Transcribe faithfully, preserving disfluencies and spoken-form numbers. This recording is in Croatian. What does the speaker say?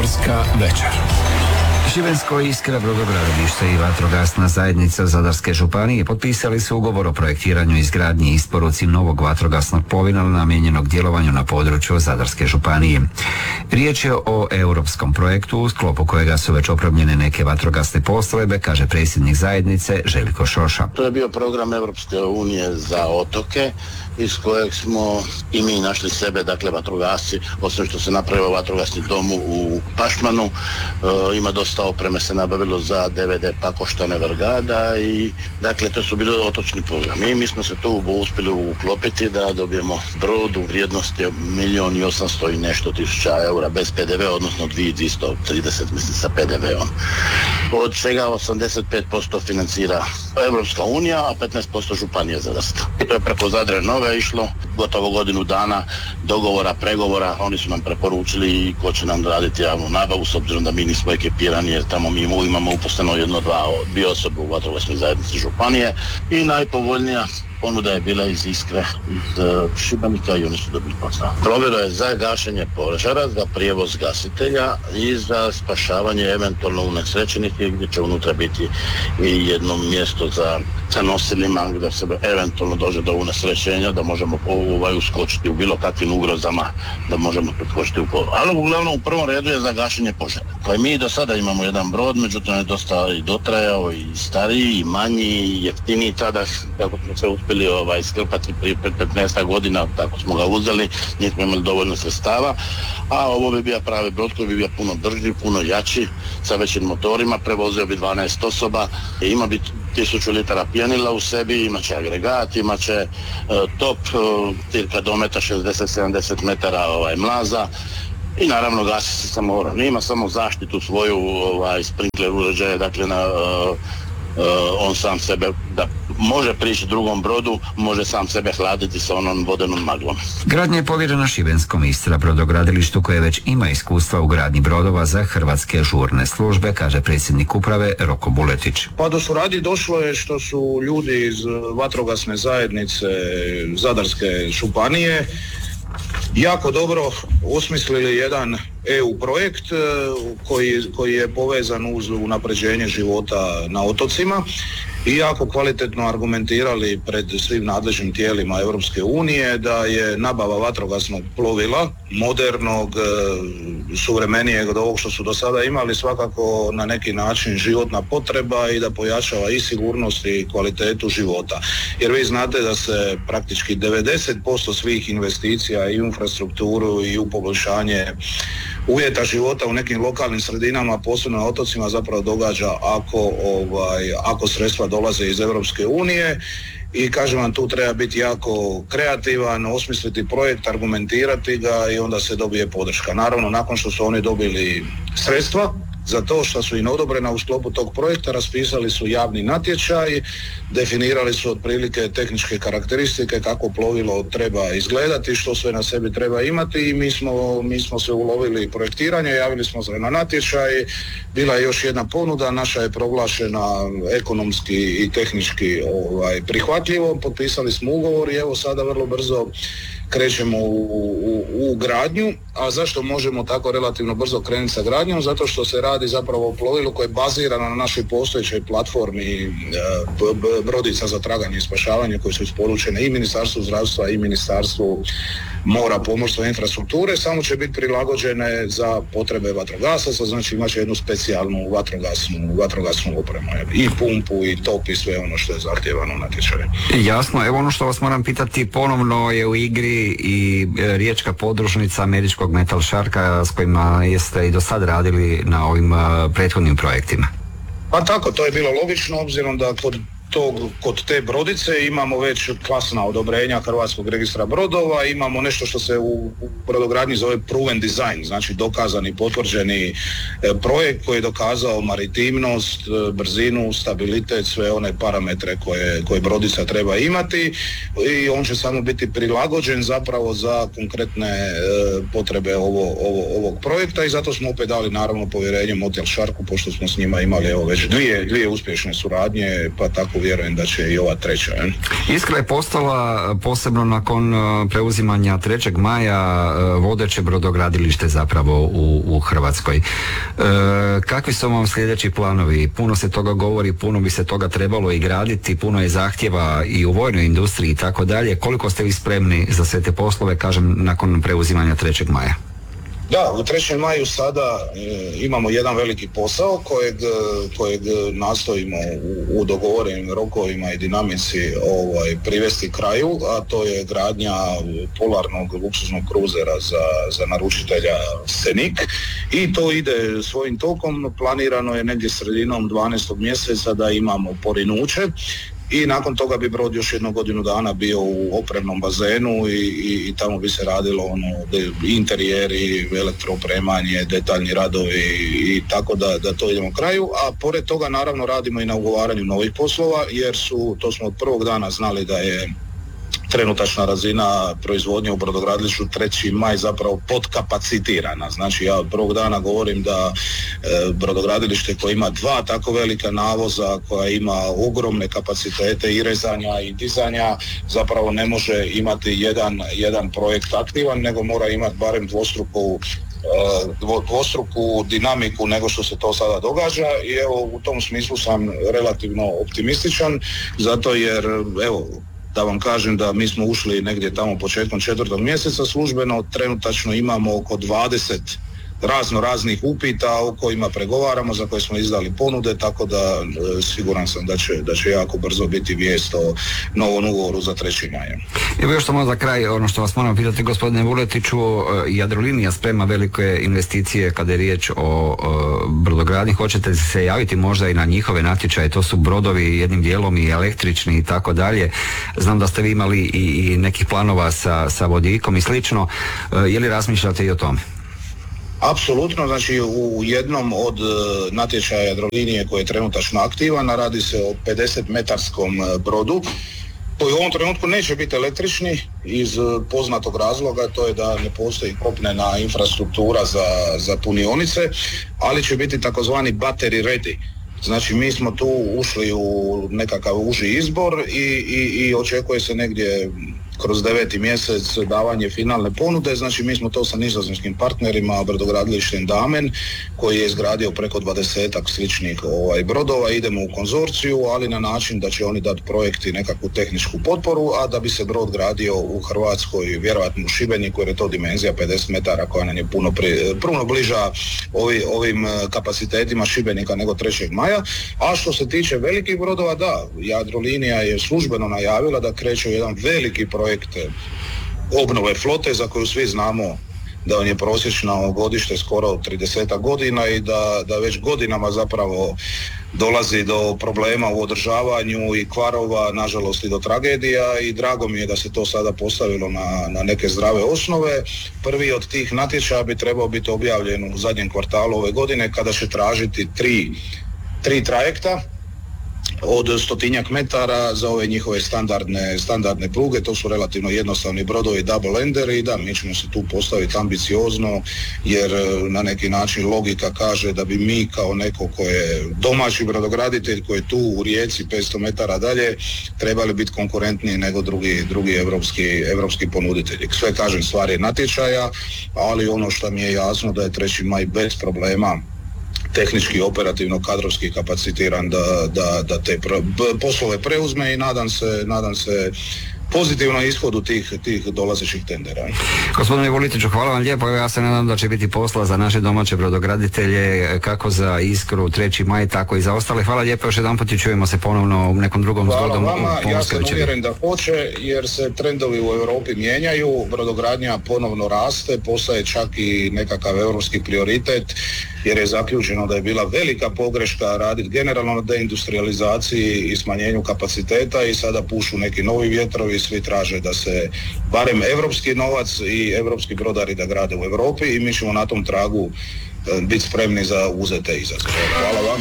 Šibenska večer. Šibensko Iskra, brodogradilište i vatrogasna zajednica Zadarske županije potpisali su ugovor o projektiranju, izgradnji i isporuci novog vatrogasnog plovila namijenjenog djelovanju na području Zadarske županije. Riječ je o europskom projektu u sklopu kojega su već opremljene neke vatrogasne postrojbe, kaže predsjednik zajednice Željko Šoša. To je bio program Europske unije za otoke iz kojeg smo i mi našli sebe, dakle vatrogasci, osim što se napravio vatrogasni dom u Pašmanu, e, ima dosta opreme se nabavilo za D V D Pakoštane Vrgada i dakle to su bili otočni programi. I mi smo se tu uspjeli uklopiti da dobijemo brod u vrijednosti milijon i osamsto i nešto tisuća eura bez P D V, odnosno dvjesto trideset mislim sa P D V-om. Od čega osamdeset pet posto financira Europska unija, a petnaest posto županija Zadarska. To je preko Zadre Nove išlo, gotovo godinu dana dogovora, pregovora, oni su nam preporučili ko će nam raditi javnu nabavu, s obzirom da mi nismo ekipirani, jer tamo mi imamo uposleno jedno, dva, dvije osobe u vatrogasnoj zajednici županije i najpovoljnija ponuda je bila iz Iskre, iz uh, Šibenika i oni su dobili posao. Plovilo je za gašenje požara, za prijevoz gasitelja i za spašavanje eventualno unesrećenih, gdje će unutra biti i jedno mjesto za, za nosilima gdje se eventualno dođe do unesrećenja, da možemo ovaj, uskočiti u bilo kakvim ugrozama, da možemo preskočiti u polu. Ali uglavnom u prvom redu je za gašenje požara. Pa mi do sada imamo jedan brod, međutim je dosta i dotrajao i stariji i manji i jeftiniji tada, kako smo se uspjeli ovaj, skrpati prije petnaest godina, tako smo ga uzeli, nismo imali dovoljno sredstava, a ovo bi bio pravi brod koji bi bio puno brži, puno jači, sa većim motorima, prevozio bi dvanaest osoba, ima bi tisuću litara pjenila u sebi, imat će agregat, imat će uh, top, uh, cirka dometa šezdeset sedamdeset metara ovaj, mlaza, i naravno gasi se samo oran. Ima samo zaštitu svoju, ovaj, sprinkler uređaje, dakle na, uh, uh, on sam sebe, da može prići drugom brodu, može sam sebe hladiti sa onom vodenom maglom. Gradnja je povjerena Šibenskom Istra, brodogradilištu koje već ima iskustva u gradnji brodova za hrvatske žurne službe, kaže predsjednik uprave Roko Buletić. Pa do suradnje došlo je što su ljudi iz vatrogasne zajednice Zadarske županije jako dobro osmislili jedan E U projekt koji, koji je povezan uz unapređenje života na otocima i jako kvalitetno argumentirali pred svim nadležnim tijelima Europske unije da je nabava vatrogasnog plovila, modernog, suvremenijeg od ovog što su do sada imali, svakako na neki način životna potreba i da pojačava i sigurnost i kvalitetu života. Jer vi znate da se praktički devedeset posto svih investicija i u infrastrukturu i u poboljšanje uvjeta života u nekim lokalnim sredinama, posebno na otocima, zapravo događa ako, ovaj, ako sredstva dolaze iz Europske unije. I kažem vam, tu treba biti jako kreativan, osmisliti projekt, argumentirati ga i onda se dobije podrška. Naravno, nakon što su oni dobili sredstva za to što su im odobrena u sklopu tog projekta, raspisali su javni natječaj, definirali su otprilike tehničke karakteristike kako plovilo treba izgledati, što sve na sebi treba imati i mi smo, mi smo se ulovili projektiranje, javili smo se na natječaj, bila je još jedna ponuda, naša je proglašena ekonomski i tehnički ovaj, prihvatljivom, potpisali smo ugovor i evo sada vrlo brzo krećemo u, u, u gradnju. A zašto možemo tako relativno brzo krenuti sa gradnjom? Zato što se radi zapravo o plovilu koje je bazirano na našoj postojećoj platformi e, brodica za traganje i spašavanje koje su isporučene i Ministarstvu zdravstva i Ministarstvu mora, pomorstva i infrastrukture, samo će biti prilagođene za potrebe vatrogasaca, znači imat će jednu specijalnu vatrogasnu, vatrogasnu opremu, i pumpu i top i sve ono što je zahtjevano u natječaju. Jasno, evo ono što vas moram pitati, ponovno je u igri i riječka podružnica američkog Metal Sharka s kojima jeste i do sad radili na ovim prethodnim projektima. Pa tako, to je bilo logično obzirom da kod tog, kod te brodice imamo već klasna odobrenja Hrvatskog registra brodova, imamo nešto što se u, u brodogradnji zove proven design, znači dokazani, potvrđeni e, projekt koji je dokazao maritimnost, e, brzinu, stabilitet, sve one parametre koje, koje brodica treba imati i on će samo biti prilagođen zapravo za konkretne e, potrebe ovo, ovo, ovog projekta i zato smo opet dali naravno povjerenje Metal Sharku, pošto smo s njima imali evo već dvije, dvije uspješne suradnje, pa tako vjerujem da će i ova treća. Je. Iskra je postala posebno nakon preuzimanja trećeg maja vodeće brodogradilište zapravo u, u Hrvatskoj. E, kakvi su vam sljedeći planovi? Puno se toga govori, puno bi se toga trebalo i graditi, puno je zahtjeva i u vojnoj industriji i tako dalje. Koliko ste vi spremni za sve te poslove, kažem, nakon preuzimanja trećeg maja? Da, u trećem maju sada e, imamo jedan veliki posao kojeg, kojeg nastojimo u, u dogovorenim rokovima i dinamici ovaj, privesti kraju, a to je gradnja polarnog luksuznog kruzera za, za naručitelja Scenic i to ide svojim tokom. Planirano je negdje sredinom dvanaestog mjeseca da imamo porinuće. I nakon toga bi brod još jednu godinu dana bio u opremnom bazenu i, i, i tamo bi se radilo ono, interijeri, elektroopremanje, detaljni radovi i tako da, da to idemo kraju. A pored toga naravno radimo i na ugovaranju novih poslova jer su, to smo od prvog dana znali da je trenutačna razina proizvodnje u brodogradilištu treći maj zapravo podkapacitirana. Znači ja od prvog dana govorim da e, brodogradilište koje ima dva tako velika navoza, koja ima ogromne kapacitete i rezanja i dizanja, zapravo ne može imati jedan, jedan projekt aktivan, nego mora imati barem dvostruku dvostruku dinamiku nego što se to sada događa i evo u tom smislu sam relativno optimističan, zato jer evo da vam kažem da mi smo ušli negdje tamo početkom četvrtog mjeseca službeno, trenutačno imamo oko dvadeset razno raznih upita o kojima pregovaramo, za koje smo izdali ponude, tako da e, siguran sam da će, da će jako brzo biti vijest o novom ugovoru za treći maj. Evo još samo za kraj, ono što vas moram pitati, gospodine Vuletiću, Jadrolinija sprema velike investicije kada je riječ o, o brodogradnji. Hoćete se javiti možda i na njihove natječaje? To su brodovi jednim dijelom i električni i tako dalje. Znam da ste vi imali i, i nekih planova sa, sa vodikom i slično. Je li razmišljate i o tome? Apsolutno, znači u jednom od uh, natječaja Jadrolinije koji je trenutačno aktivan, a radi se o pedeset metarskom uh, brodu koji u ovom trenutku neće biti električni iz uh, poznatog razloga, to je da ne postoji kopnena infrastruktura za, za punionice, ali će biti takozvani battery ready. Znači mi smo tu ušli u nekakav uži izbor i, i, i očekuje se negdje kroz deveti mjesec davanje finalne ponude. Znači mi smo to sa nizozemskim partnerima, brodogradilištem Damen koji je izgradio preko dvadesetak sličnih ovaj, brodova, idemo u konzorciju, ali na način da će oni dati projekt i nekakvu tehničku potporu, a da bi se brod gradio u Hrvatskoj, vjerojatno u Šibeniku, jer je to dimenzija pedeset metara koja nam je puno, pri, puno bliža ovi, ovim kapacitetima Šibenika nego trećeg maja. A što se tiče velikih brodova, da, Jadrolinija je službeno najavila da kreće jedan veliki projekt obnove flote za koju svi znamo da on je prosječno godište skoro trideset godina i da, da već godinama zapravo dolazi do problema u održavanju i kvarova, nažalost i do tragedija, i drago mi je da se to sada postavilo na, na neke zdrave osnove. Prvi od tih natječaja bi trebao biti objavljen u zadnjem kvartalu ove godine kada će tražiti tri, tri trajekta od stotinjak metara za ove njihove standardne, standardne pruge. To su relativno jednostavni brodovi double ender i da, mi ćemo se tu postaviti ambiciozno jer na neki način logika kaže da bi mi kao neko ko je domaći brodograditelj koji je tu u Rijeci petsto metara dalje trebali biti konkurentniji nego drugi, drugi evropski, evropski ponuditelji. Sve kažem, stvar je natječaja, ali ono što mi je jasno da je treći maj bez problema tehnički, operativno, kadrovski kapacitiran da, da, da te pro, poslove preuzme i nadam se, nadam se pozitivno ishodu tih, tih dolazećih tendera. Gospodine Vuletiću, hvala vam lijepo. Ja se nadam da će biti posla za naše domaće brodograditelje, kako za Iskru, treći maj, tako i za ostale. Hvala lijepo još jedan put i čujemo se ponovno u nekom drugom zgodom. Hvala vama, ja sam uvjeren da hoće, jer se trendovi u Europi mijenjaju, brodogradnja ponovno raste, postaje čak i nekakav europski prioritet, jer je zaključeno da je bila velika pogreška raditi generalno na deindustrializaciji i smanjenju kapaciteta i sada pušu neki novi vjetrovi, svi traže da se barem europski novac i europski brodari da grade u Europi i mi ćemo na tom tragu biti spremni za uzete izazove. Hvala vam.